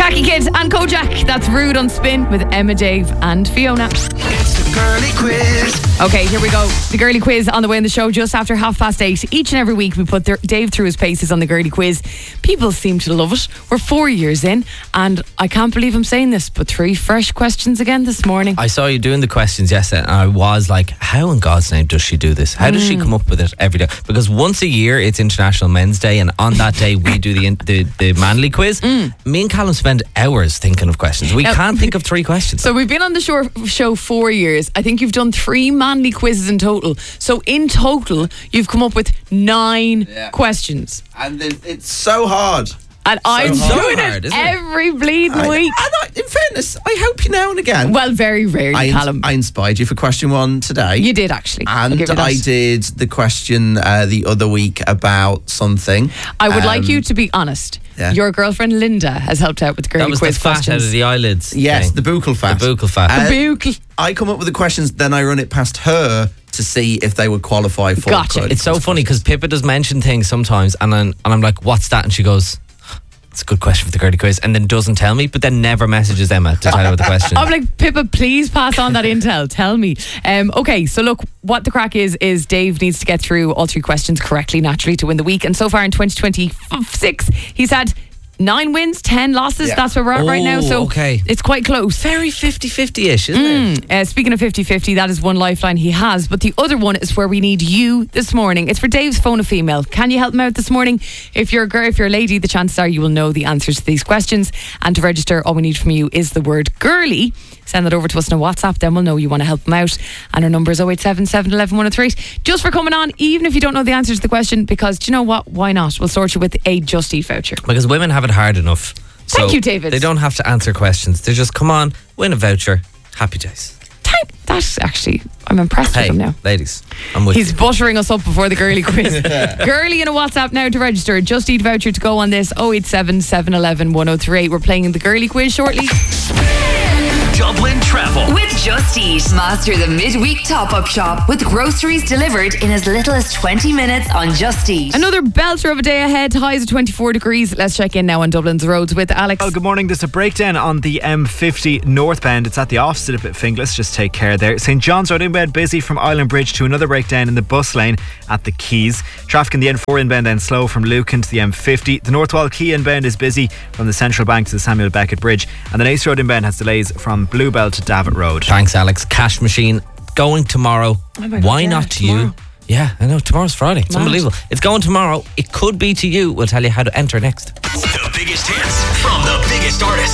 Jackie Kidd and Kojak. That's Rude on Spin with Emma, Dave and Fiona. It's the girly quiz. Okay, here we go. The girly quiz on the way in the show just after 8:30. Each and every week we put Dave through his paces on the girly quiz. People seem to love it. We're 4 years in, and I can't believe I'm saying this, but 3 fresh questions again this morning. I saw you doing the questions yesterday, and I was like, how in God's name does she do this? How does she come up with it every day? Because once a year it's International Men's Day, and on that day we do the manly quiz. Me and Callum spend hours thinking of questions. We can't think of 3 questions. So we've been on the show 4 years. I think you've done 3 manly quizzes in total. So in total, you've come up with 9 questions. And it's so hard. And I'm doing hard, it isn't it? every bleeding week. In fairness, I help you now and again. Well, very rarely, Callum. I inspired you for question 1 today. You did, actually. And I did the question the other week about something. I would like you to be honest. Yeah. Your girlfriend Linda has helped out with the girly That was quiz the fat questions. out of the eyelids. Yes, thing. the buccal fat. The buccal fat. The buccal. I come up with the questions, then I run it past her to see if they would qualify for Gotcha. it. It's so funny because Pippa does mention things sometimes, and I'm like, what's that? And she goes, it's a good question for the girly quiz, and then doesn't tell me, but then never messages Emma to tell her the question. I'm like, Pippa, please pass on that intel. Tell me. Okay, so look, what the crack is Dave needs to get through all 3 questions correctly, naturally, to win the week. And so far in 2026, he's had 9 wins, 10 losses. Yeah. That's where we're at right now. So okay. it's quite close. Very 50-50-ish, isn't it? Speaking of 50-50, that is one lifeline he has. But the other one is where we need you this morning. It's for Dave's Phone a Female. Can you help him out this morning? If you're a girl, if you're a lady, the chances are you will know the answers to these questions. And to register, all we need from you is the word girly. Send that over to us in a WhatsApp, then we'll know you want to help him out. And our number is 087 711 1038. Just for coming on, even if you don't know the answer to the question, because do you know what? Why not? We'll sort you with a Just Eat voucher. Because women have it hard enough. Thank you, David. They don't have to answer questions. They just come on, win a voucher, happy days. That's actually, I'm impressed with Hey, him now. ladies, I'm with He's you. buttering us up before the girly quiz. Girly in a WhatsApp now to register. Just Eat voucher to go on this 087 711 1038. We're playing the girly quiz shortly. Dublin Travel. With Just Eat. Master the midweek top-up shop with groceries delivered in as little as 20 minutes on Just Eat. Another belter of a day ahead. Highs of 24 degrees. Let's check in now on Dublin's roads with Alex. Well, good morning. There's a breakdown on the M50 northbound. It's at the opposite of Finglas. Just take care there. St John's Road inbound busy from Island Bridge to another breakdown in the bus lane at the Quays. Traffic in the N4 inbound then slow from Lucan to the M50. The Northwall Quay inbound is busy from the Central Bank to the Samuel Beckett Bridge. And the Nace Road inbound has delays from Bluebell to Davitt Road. Thanks, Alex. Cash machine going tomorrow. Oh my God, Why yeah, not to tomorrow. you? Yeah, I know. Tomorrow's Friday. It's Mad. unbelievable. It's going tomorrow. It could be to you. We'll tell you how to enter next. The biggest hits from the biggest artists.